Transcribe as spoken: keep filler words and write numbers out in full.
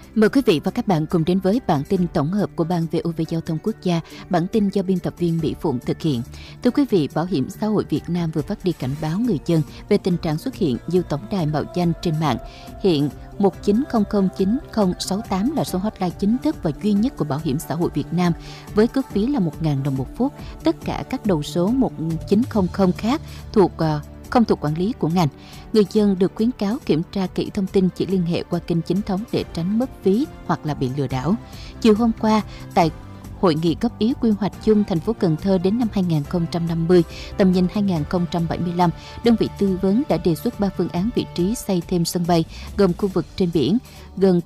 Mời quý vị và các bạn cùng đến với bản tin tổng hợp của Ban vê o vê Giao thông Quốc gia, bản tin do biên tập viên Mỹ Phụng thực hiện. Thưa quý vị, Bảo hiểm xã hội Việt Nam vừa phát đi cảnh báo người dân về tình trạng xuất hiện nhiều tổng đài mạo danh trên mạng. Hiện một chín không không chín không sáu tám là số hotline chính thức và duy nhất của Bảo hiểm xã hội Việt Nam, với cước phí là một nghìn đồng một phút. Tất cả các đầu số một chín không không khác thuộc uh, không thuộc quản lý của ngành. Người dân được khuyến cáo kiểm tra kỹ thông tin, chỉ liên hệ qua kênh chính thống để tránh mất phí hoặc là bị lừa đảo. Chiều hôm qua, tại Hội nghị góp ý quy hoạch chung thành phố Cần Thơ đến năm hai nghìn không trăm năm mươi, tầm nhìn hai nghìn không trăm bảy mươi lăm, đơn vị tư vấn đã đề xuất ba phương án vị trí xây thêm sân bay, gồm khu vực trên biển, gần